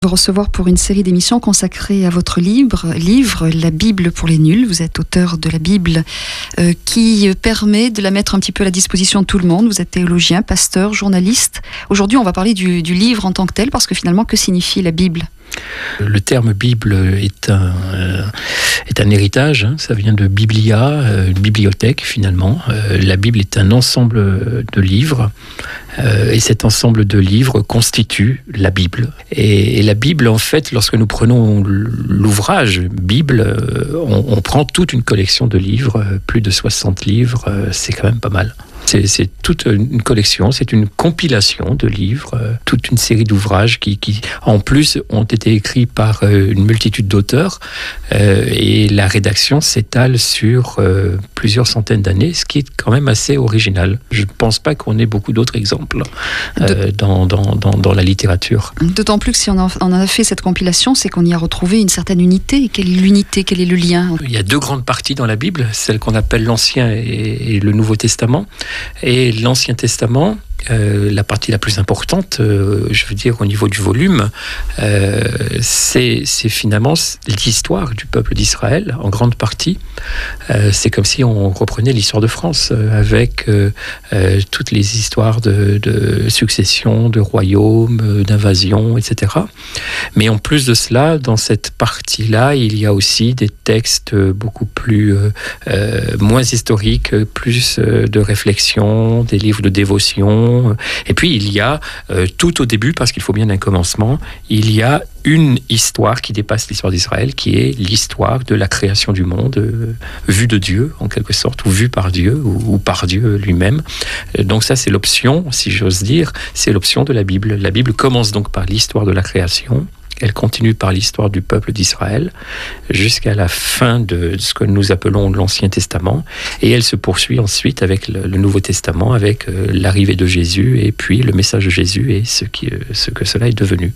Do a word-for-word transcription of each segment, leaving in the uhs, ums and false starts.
Vous recevoir pour une série d'émissions consacrées à votre livre, livre La Bible pour les nuls. Vous êtes auteur de la Bible euh, qui permet de la mettre un petit peu à la disposition de tout le monde. Vous êtes théologien, pasteur, journaliste. Aujourd'hui, on va parler du, du livre en tant que tel, parce que finalement, que signifie la Bible ? Le terme Bible est un, euh, est un héritage, hein, ça vient de biblia, euh, une bibliothèque finalement. Euh, la Bible est un ensemble de livres euh, et cet ensemble de livres constitue la Bible. Et, et la Bible, en fait, lorsque nous prenons l'ouvrage Bible, euh, on, on prend toute une collection de livres, plus de soixante livres, euh, c'est quand même pas mal. C'est, c'est toute une collection, c'est une compilation de livres, euh, toute une série d'ouvrages qui, qui, en plus, ont été écrits par euh, une multitude d'auteurs euh, et la rédaction s'étale sur euh, plusieurs centaines d'années, ce qui est quand même assez original. Je ne pense pas qu'on ait beaucoup d'autres exemples euh, de... dans, dans, dans, dans la littérature. D'autant plus que si on a, on a fait cette compilation, c'est qu'on y a retrouvé une certaine unité. Quelle est l'unité ? Quel est le lien ? Il y a deux grandes parties dans la Bible, celle qu'on appelle l'Ancien et, et le Nouveau Testament. Et l'Ancien Testament, euh, la partie la plus importante, euh, je veux dire au niveau du volume, euh, c'est, c'est finalement l'histoire du peuple d'Israël, en grande partie. Euh, c'est comme si on reprenait l'histoire de France, euh, avec euh, euh, toutes les histoires de, de succession, de royaumes, euh, d'invasion, et cetera. Mais en plus de cela, dans cette partie-là, il y a aussi des textes beaucoup plus, euh, euh, moins historiques, plus euh, de réflexion, des livres de dévotion. Et puis il y a, euh, tout au début, parce qu'il faut bien un commencement, il y a une histoire qui dépasse l'histoire d'Israël, qui est l'histoire de la création du monde, euh, vue de Dieu, en quelque sorte, ou vue par Dieu, ou, ou par Dieu lui-même. Euh, donc ça, c'est l'option, si j'ose dire, c'est l'option de la Bible. La Bible commence donc par l'histoire de la création. Elle continue par l'histoire du peuple d'Israël jusqu'à la fin de ce que nous appelons l'Ancien Testament. Et elle se poursuit ensuite avec le, le Nouveau Testament, avec euh, l'arrivée de Jésus et puis le message de Jésus et ce, qui, euh, ce que cela est devenu.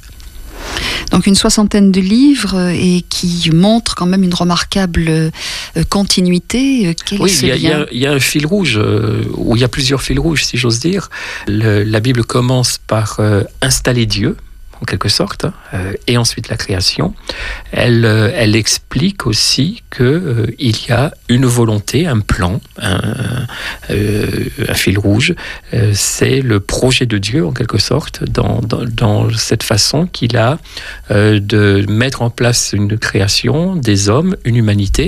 Donc une soixantaine de livres et qui montrent quand même une remarquable euh, continuité. Quel oui, est ce il y, lien ? y, y a un fil rouge, euh, ou il y a plusieurs fils rouges, si j'ose dire. Le, la Bible commence par euh, installer Dieu, en quelque sorte, euh, et ensuite la création. Elle, euh, elle explique aussi qu'il euh, y a une volonté, un plan, un, euh, un fil rouge. Euh, c'est le projet de Dieu, en quelque sorte, dans, dans, dans cette façon qu'il a euh, de mettre en place une création, des hommes, une humanité.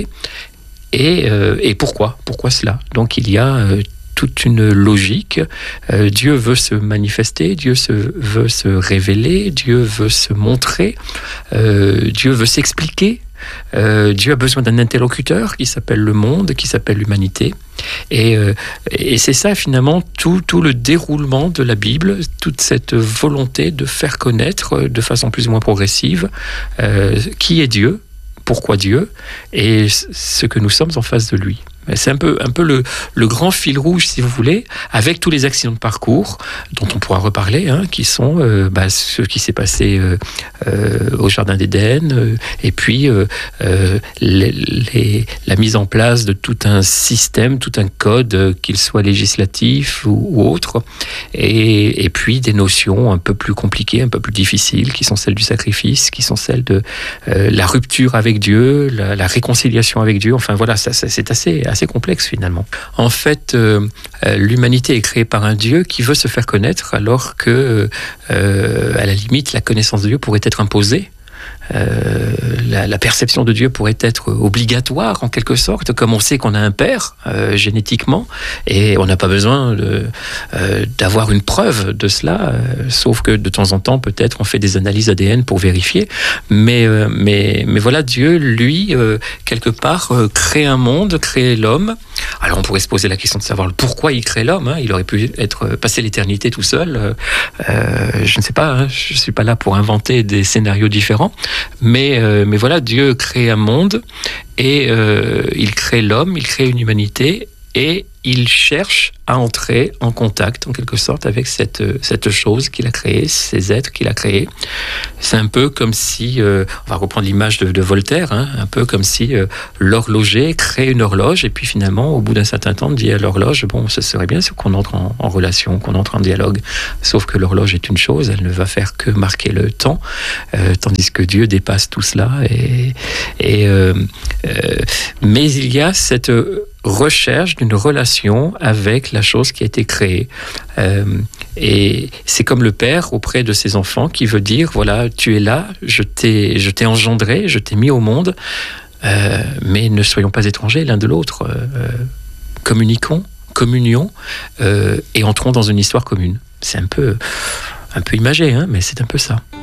Et, euh, et pourquoi ? Pourquoi cela ? Donc il y a euh, toute une logique. Euh, Dieu veut se manifester, Dieu se, veut se révéler, Dieu veut se montrer, euh, Dieu veut s'expliquer. Euh, Dieu a besoin d'un interlocuteur qui s'appelle le monde, qui s'appelle l'humanité. Et, euh, et c'est ça finalement tout, tout le déroulement de la Bible, toute cette volonté de faire connaître de façon plus ou moins progressive euh, qui est Dieu, pourquoi Dieu, et ce que nous sommes en face de lui. C'est un peu, un peu le, le grand fil rouge, si vous voulez, avec tous les accidents de parcours dont on pourra reparler, hein, qui sont euh, bah, ce qui s'est passé euh, euh, au Jardin d'Éden, euh, et puis euh, euh, les, les, la mise en place de tout un système, tout un code, euh, qu'il soit législatif ou, ou autre, et, et puis des notions un peu plus compliquées, un peu plus difficiles, qui sont celles du sacrifice, qui sont celles de euh, la rupture avec Dieu, la, la réconciliation avec Dieu. Enfin voilà, ça, ça, c'est assez, assez complexe finalement. En fait, euh, l'humanité est créée par un Dieu qui veut se faire connaître, alors que, euh, à la limite, la connaissance de Dieu pourrait être imposée. Euh, la, la perception de Dieu pourrait être obligatoire en quelque sorte, comme on sait qu'on a un père euh, génétiquement, et on n'a pas besoin de, euh, d'avoir une preuve de cela, euh, sauf que de temps en temps peut-être on fait des analyses A D N pour vérifier, mais, euh, mais, mais voilà, Dieu lui euh, quelque part euh, crée un monde, crée l'homme. Alors on pourrait se poser la question de savoir pourquoi il crée l'homme, hein. Il aurait pu être passer l'éternité tout seul, euh, euh, je ne sais pas, hein. Je ne suis pas là pour inventer des scénarios différents. Mais, euh, mais voilà, Dieu crée un monde et euh, il crée l'homme, il crée une humanité et il cherche à entrer en contact, en quelque sorte, avec cette, cette chose qu'il a créée, ces êtres qu'il a créés. C'est un peu comme si, euh, on va reprendre l'image de, de Voltaire, hein, un peu comme si euh, l'horloger crée une horloge, et puis finalement, au bout d'un certain temps, dit à l'horloge, bon, ce serait bien qu'on entre en, en relation, qu'on entre en dialogue. Sauf que l'horloge est une chose, elle ne va faire que marquer le temps, euh, tandis que Dieu dépasse tout cela. Et, et, euh, euh, mais il y a cette recherche d'une relation avec la chose qui a été créée. Euh, et c'est comme le père auprès de ses enfants qui veut dire, voilà, tu es là, je t'ai, je t'ai engendré, je t'ai mis au monde, euh, mais ne soyons pas étrangers l'un de l'autre. Euh, communiquons, communions euh, et entrons dans une histoire commune. C'est un peu, un peu imagé, hein, mais c'est un peu ça.